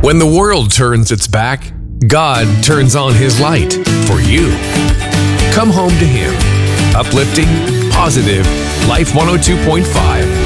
When the world turns its back, God turns on His light for you. Come home to Him. Uplifting, positive, Life 102.5.